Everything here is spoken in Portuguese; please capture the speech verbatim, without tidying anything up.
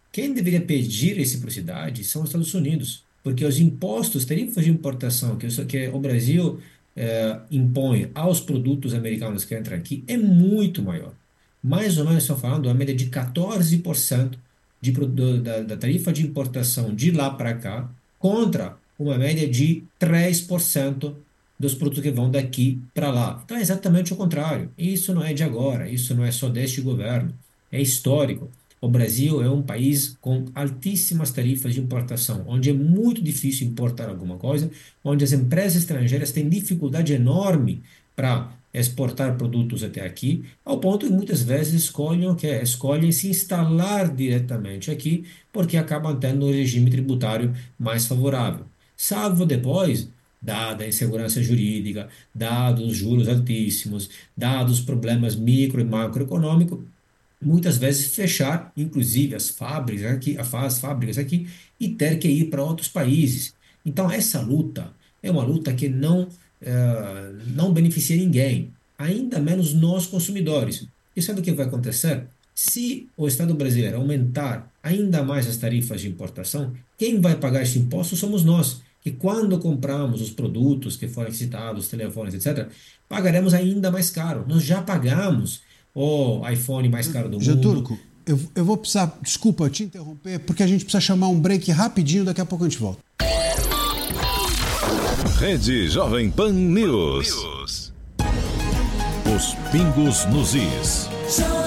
Quem deveria pedir reciprocidade são os Estados Unidos, porque os impostos, tarifas de importação que, o- que o Brasil eh, impõe aos produtos americanos que entram aqui é muito maior. Mais ou menos, estão falando uma média de quatorze por cento de, produ- da, da tarifa de importação de lá para cá, contra uma média de três por cento dos produtos que vão daqui para lá. Então é exatamente o contrário. Isso não é de agora, isso não é só deste governo, é histórico. O Brasil é um país com altíssimas tarifas de importação, onde é muito difícil importar alguma coisa, onde as empresas estrangeiras têm dificuldade enorme para exportar produtos até aqui, ao ponto que muitas vezes escolhem o que é, escolhem se instalar diretamente aqui, porque acabam tendo um regime tributário mais favorável. Salvo depois, dada a insegurança jurídica, dados os juros altíssimos, dados os problemas micro e macroeconômicos, muitas vezes fechar, inclusive as fábricas aqui, as fábricas aqui e ter que ir para outros países. Então essa luta é uma luta que não eh, não beneficia ninguém, ainda menos nós consumidores. E sabe o que vai acontecer? Se o Estado brasileiro aumentar ainda mais as tarifas de importação, quem vai pagar esse imposto somos nós. Que quando compramos os produtos que foram citados, telefones, etcétera, pagaremos ainda mais caro. Nós já pagamos o iPhone mais caro do Jean mundo. Turco, eu, eu vou precisar, desculpa te interromper, porque a gente precisa chamar um break rapidinho, daqui a pouco a gente volta. Rede Jovem Pan News. Os pingos nos is.